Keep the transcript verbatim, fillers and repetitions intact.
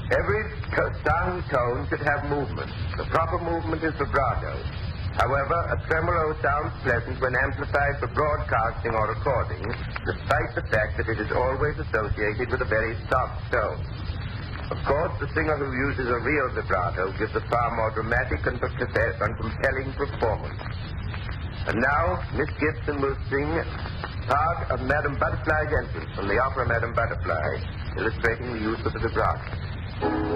Every to- sung tone should have movement. The proper movement is vibrato. However, a tremolo sounds pleasant when amplified for broadcasting or recording, despite the fact that it is always associated with a very soft tone. Of course, the singer who uses a real vibrato gives a far more dramatic and compelling performance. And now, Miss Gibson will sing part of Madame Butterfly's entrance from the opera Madame Butterfly, illustrating the use of the vibrato.